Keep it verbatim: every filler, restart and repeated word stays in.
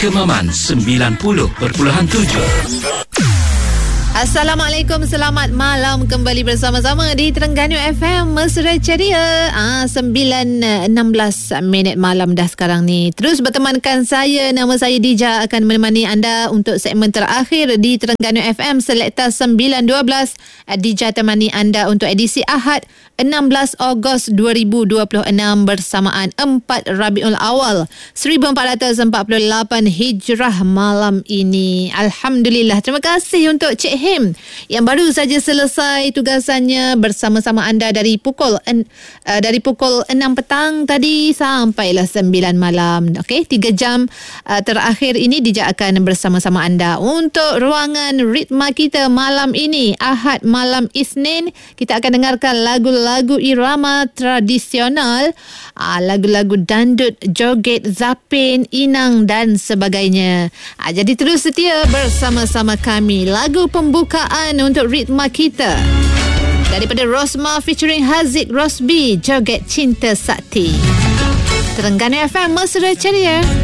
Kemaman sembilan puluh perpuluhan tujuh. Assalamualaikum, selamat malam kembali bersama-sama di Terengganu F M Mesra Ceria. Ah, sembilan enam belas minit malam dah sekarang ni. Terus bertemankan saya, nama saya Dija, akan menemani anda untuk segmen terakhir di Terengganu F M Selekta sembilan dua belas. Dija temani anda untuk edisi Ahad enam belas Ogos dua ribu dua puluh enam bersamaan empat Rabiul Awal seribu empat ratus empat puluh lapan Hijrah malam ini. Alhamdulillah. Terima kasih untuk Cik Him yang baru saja selesai tugasannya bersama-sama anda dari pukul en, uh, dari pukul enam petang tadi sampailah sembilan malam. Okey, tiga jam uh, terakhir ini Dija akan bersama-sama anda untuk ruangan ritma kita malam ini. Ahad malam Isnin, kita akan dengarkan lagu-lagu irama tradisional, uh, lagu-lagu dandut, joget, zapin, inang dan sebagainya. Uh, jadi terus setia bersama-sama kami. Lagu pembukaan untuk ritma kita daripada Rosma featuring Haziq Rosbi, Joget Cinta Sakti. Terengganu F M Mesra Ceria.